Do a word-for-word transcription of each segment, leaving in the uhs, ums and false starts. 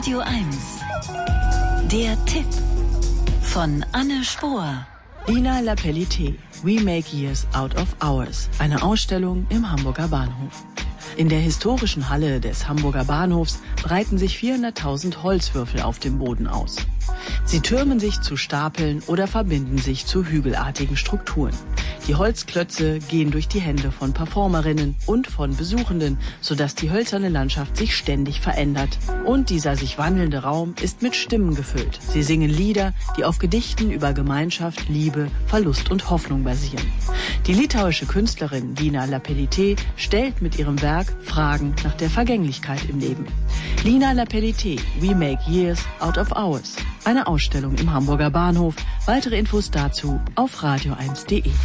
Radio eins. Der Tipp von Anne Spohr. Lina Lapellité, We Make Years Out of Hours. Eine Ausstellung im Hamburger Bahnhof. In der historischen Halle des Hamburger Bahnhofs breiten sich vierhunderttausend Holzwürfel auf dem Boden aus. Sie türmen sich zu Stapeln oder verbinden sich zu hügelartigen Strukturen. Die Holzklötze gehen durch die Hände von Performerinnen und von Besuchenden, sodass die hölzerne Landschaft sich ständig verändert. Und dieser sich wandelnde Raum ist mit Stimmen gefüllt. Sie singen Lieder, die auf Gedichten über Gemeinschaft, Liebe, Verlust und Hoffnung basieren. Die litauische Künstlerin Lina Lapellité stellt mit ihrem Werk Fragen nach der Vergänglichkeit im Leben. Lina Lapellité, We Make Years Out of Hours. Eine Ausstellung im Hamburger Bahnhof. Weitere Infos dazu auf radio eins punkt de.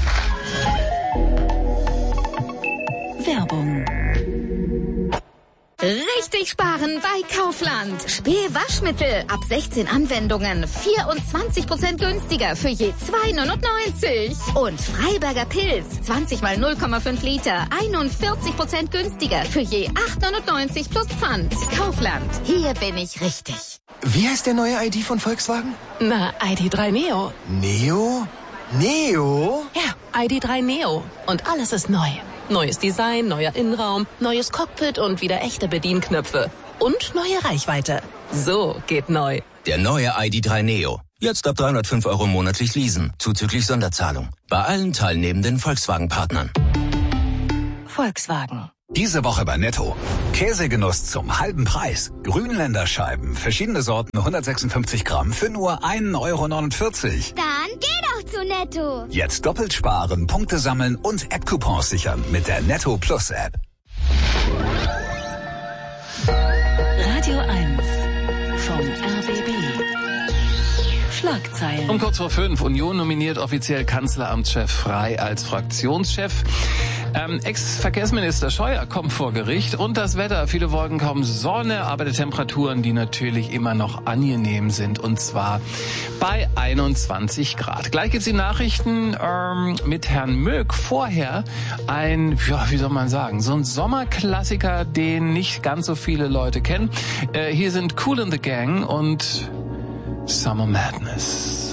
Werbung. Richtig sparen bei Kaufland. Spee Waschmittel ab sechzehn Anwendungen. vierundzwanzig Prozent günstiger für je zwei neunundneunzig. Und Freiberger Pilz. zwanzig mal null Komma fünf Liter. einundvierzig Prozent günstiger für je acht neunundneunzig plus Pfand. Kaufland. Hier bin ich richtig. Wie heißt der neue I D von Volkswagen? Na, I D drei Neo. Neo? Neo? Ja, I D drei Neo. Und alles ist neu. Neues Design, neuer Innenraum, neues Cockpit und wieder echte Bedienknöpfe. Und neue Reichweite. So geht neu. Der neue I D drei Neo. Jetzt ab dreihundertfünf Euro monatlich leasen, zuzüglich Sonderzahlung. Bei allen teilnehmenden Volkswagen-Partnern. Volkswagen. Diese Woche bei Netto. Käsegenuss zum halben Preis. Grünländer Scheiben, verschiedene Sorten, hundertsechsundfünfzig Gramm für nur ein Euro neunundvierzig. Dann geh doch zu Netto. Jetzt doppelt sparen, Punkte sammeln und App-Coupons sichern mit der Netto Plus App. Radio eins vom R B B. Schlagzeilen. Um kurz vor fünf. Union nominiert offiziell Kanzleramtschef Frey als Fraktionschef. Ähm, Ex-Verkehrsminister Scheuer kommt vor Gericht und das Wetter. Viele Wolken, kaum Sonne, aber die Temperaturen, die natürlich immer noch angenehm sind. Und zwar bei einundzwanzig Grad. Gleich gibt's die Nachrichten ähm, mit Herrn Möck. Vorher ein, ja, wie soll man sagen, so ein Sommerklassiker, den nicht ganz so viele Leute kennen. Äh, hier sind Kool and the Gang und Summer Madness.